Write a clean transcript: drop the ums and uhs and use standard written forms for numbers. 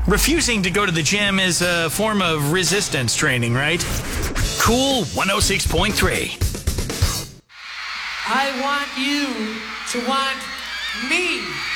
Refusing to go to the gym is a form of resistance training, right? Cool 106.3. I want you to want me.